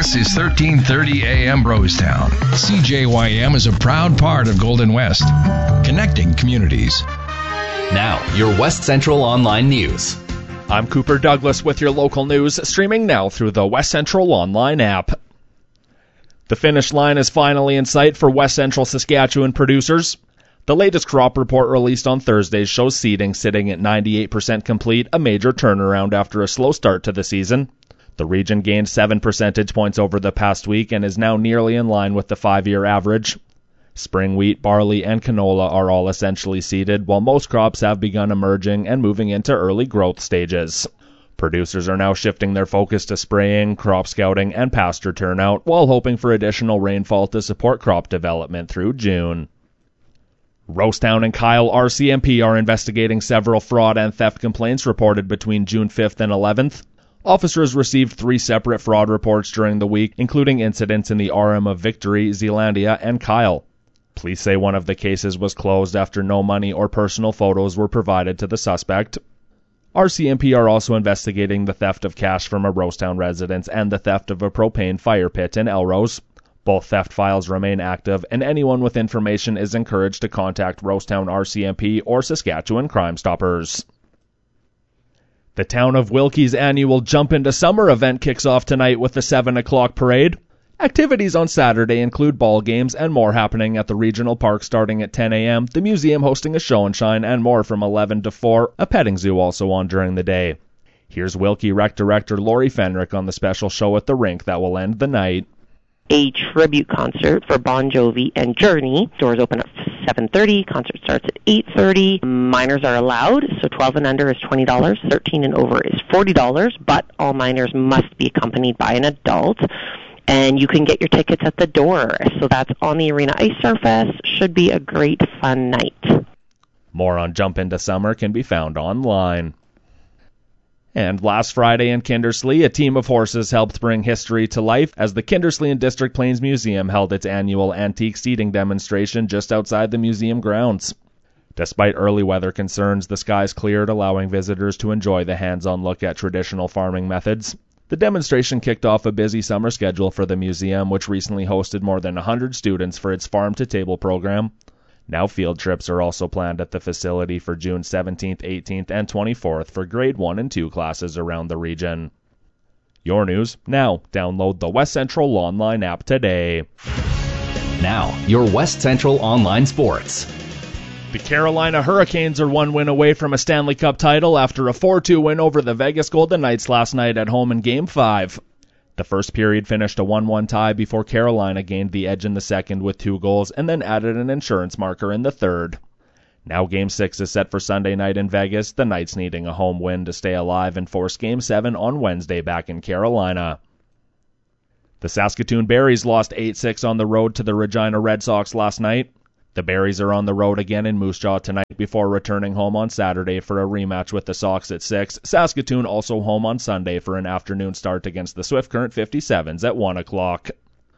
This is 1330 AM Brostown. CJYM is a proud part of Golden West, connecting communities. Now, your West Central Online News. I'm Cooper Douglas with your local news, streaming now through the West Central Online app. The finish line is finally in sight for West Central Saskatchewan producers. The latest crop report released on Thursday shows seeding sitting at 98% complete, a major turnaround after a slow start to the season. The region gained 7 percentage points over the past week and is now nearly in line with the 5-year average. Spring wheat, barley, and canola are all essentially seeded, while most crops have begun emerging and moving into early growth stages. Producers are now shifting their focus to spraying, crop scouting, and pasture turnout, while hoping for additional rainfall to support crop development through June. Rosetown and Kyle RCMP are investigating several fraud and theft complaints reported between June 5th and 11th. Officers received 3 separate fraud reports during the week, including incidents in the RM of Victory, Zealandia, and Kyle. Police say one of the cases was closed after no money or personal photos were provided to the suspect. RCMP are also investigating the theft of cash from a Rosetown residence and the theft of a propane fire pit in Elrose. Both theft files remain active, and anyone with information is encouraged to contact Rosetown RCMP or Saskatchewan Crime Stoppers. The Town of Wilkie's annual Jump Into Summer event kicks off tonight with the 7 o'clock parade. Activities on Saturday include ball games and more happening at the regional park starting at 10 a.m., the museum hosting a show and shine, and more from 11 to 4, a petting zoo also on during the day. Here's Wilkie Rec Director Lori Fenrick on the special show at the rink that will end the night. A tribute concert for Bon Jovi and Journey. Doors open at 7:30. Concert starts at 8:30. Minors are allowed, so 12 and under is $20. 13 and over is $40, but all minors must be accompanied by an adult. And you can get your tickets at the door. So that's on the Arena Ice Starfest. Should be a great, fun night. More on Jump Into Summer can be found online. And last Friday in Kindersley, a team of horses helped bring history to life as the Kindersley and District Plains Museum held its annual antique seating demonstration just outside the museum grounds. Despite early weather concerns, the skies cleared, allowing visitors to enjoy the hands-on look at traditional farming methods. The demonstration kicked off a busy summer schedule for the museum, which recently hosted more than 100 students for its farm-to-table program. Now field trips are also planned at the facility for June 17th, 18th, and 24th for grade 1 and 2 classes around the region. Your news now. Download the West Central Online app today. Now, your West Central Online Sports. The Carolina Hurricanes are 1 win away from a Stanley Cup title after a 4-2 win over the Vegas Golden Knights last night at home in Game 5. The first period finished a 1-1 tie before Carolina gained the edge in the second with 2 goals and then added an insurance marker in the third. Now Game 6 is set for Sunday night in Vegas, the Knights needing a home win to stay alive and force Game 7 on Wednesday back in Carolina. The Saskatoon Berries lost 8-6 on the road to the Regina Red Sox last night. The Berries are on the road again in Moose Jaw tonight before returning home on Saturday for a rematch with the Sox at 6. Saskatoon also home on Sunday for an afternoon start against the Swift Current 57s at 1 o'clock.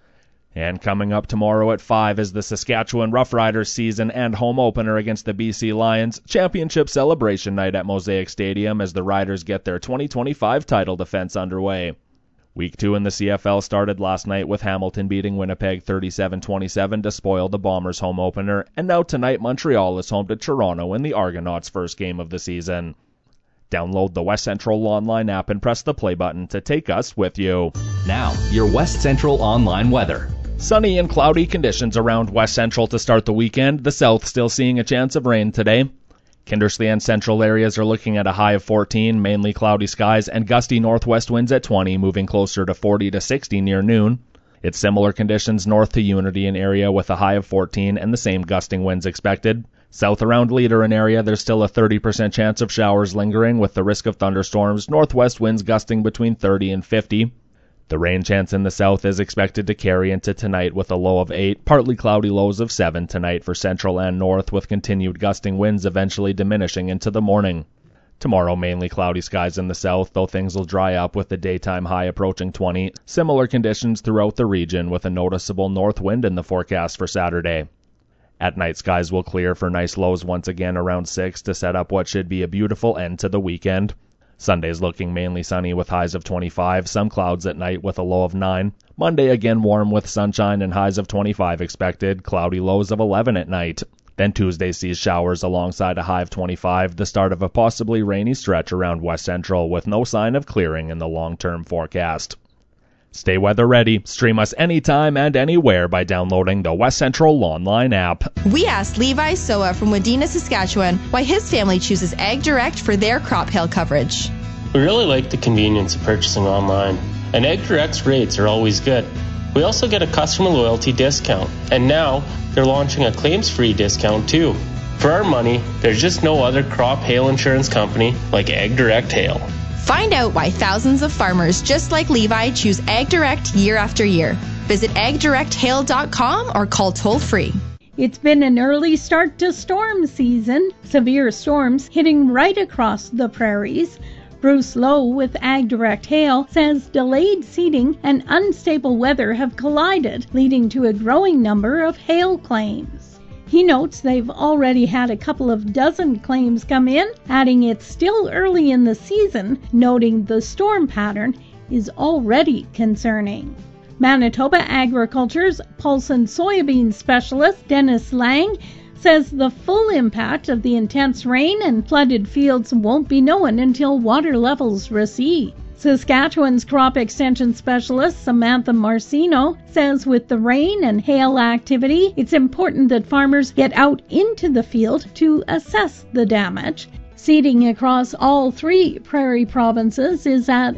And coming up tomorrow at 5 is the Saskatchewan Roughriders season and home opener against the BC Lions, championship celebration night at Mosaic Stadium as the Riders get their 2025 title defense underway. Week 2 in the CFL started last night with Hamilton beating Winnipeg 37-27 to spoil the Bombers' home opener, and now tonight Montreal is home to Toronto in the Argonauts' first game of the season. Download the West Central Online app and press the play button to take us with you. Now, your West Central Online weather. Sunny and cloudy conditions around West Central to start the weekend, the south still seeing a chance of rain today. Kindersley and central areas are looking at a high of 14, mainly cloudy skies, and gusty northwest winds at 20, moving closer to 40 to 60 near noon. It's similar conditions north to Unity and area with a high of 14 and the same gusting winds expected. South around Leader and area, there's still a 30% chance of showers lingering with the risk of thunderstorms, northwest winds gusting between 30 and 50. The rain chance in the south is expected to carry into tonight with a low of 8, partly cloudy lows of 7 tonight for central and north with continued gusting winds eventually diminishing into the morning. Tomorrow mainly cloudy skies in the south, though things will dry up with the daytime high approaching 20. Similar conditions throughout the region with a noticeable north wind in the forecast for Saturday. At night skies will clear for nice lows once again around 6 to set up what should be a beautiful end to the weekend. Sunday's looking mainly sunny with highs of 25, some clouds at night with a low of 9. Monday again warm with sunshine and highs of 25 expected, cloudy lows of 11 at night. Then Tuesday sees showers alongside a high of 25, the start of a possibly rainy stretch around West Central with no sign of clearing in the long-term forecast. Stay weather ready. Stream us anytime and anywhere by downloading the West Central online app. We asked Levi Soa from Wadena, Saskatchewan, why his family chooses Ag Direct for their crop hail coverage. We really like the convenience of purchasing online, and Ag Direct's rates are always good. We also get a customer loyalty discount, and now they're launching a claims-free discount too. For our money, there's just no other crop hail insurance company like Ag Direct Hail. Find out why thousands of farmers just like Levi choose Ag Direct year after year. Visit agdirecthail.com or call toll-free. It's been an early start to storm season. Severe storms hitting right across the prairies. Bruce Lowe with Ag Direct Hail says delayed seeding and unstable weather have collided, leading to a growing number of hail claims. He notes they've already had a couple of dozen claims come in, adding it's still early in the season, noting the storm pattern is already concerning. Manitoba Agriculture's Paulson soybean specialist Dennis Lang says the full impact of the intense rain and flooded fields won't be known until water levels recede. Saskatchewan's crop extension specialist Samantha Marcino says with the rain and hail activity, it's important that farmers get out into the field to assess the damage. Seeding across all 3 prairie provinces is at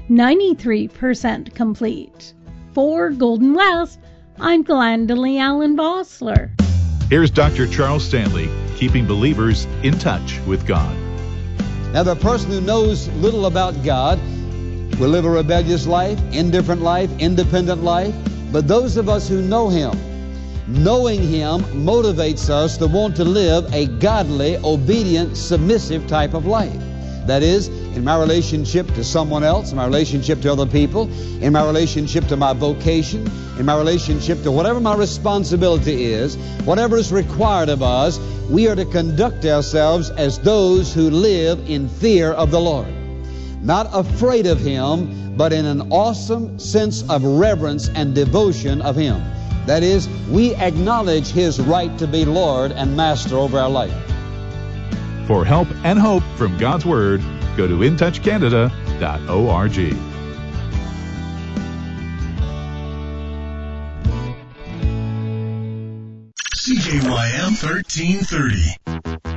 93% complete. For Golden West, I'm Glendalee Allen Bossler. Here's Dr. Charles Stanley, keeping believers in touch with God. Now, the person who knows little about God will live a rebellious life, indifferent life, independent life. But those of us who know Him, knowing Him motivates us to want to live a godly, obedient, submissive type of life. That is, in my relationship to someone else, in my relationship to other people, in my relationship to my vocation, in my relationship to whatever my responsibility is, whatever is required of us, we are to conduct ourselves as those who live in fear of the Lord. Not afraid of Him, but in an awesome sense of reverence and devotion of Him. That is, we acknowledge His right to be Lord and Master over our life. For help and hope from God's Word, go to intouchcanada.org. CJYM 1330.